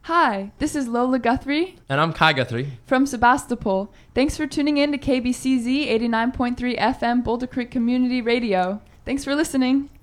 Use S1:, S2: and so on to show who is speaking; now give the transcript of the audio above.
S1: Hi, this is Lola Guthrie.
S2: And I'm Kai Guthrie.
S1: From Sebastopol. Thanks for tuning in to KBCZ 89.3 FM Boulder Creek Community Radio. Thanks for listening.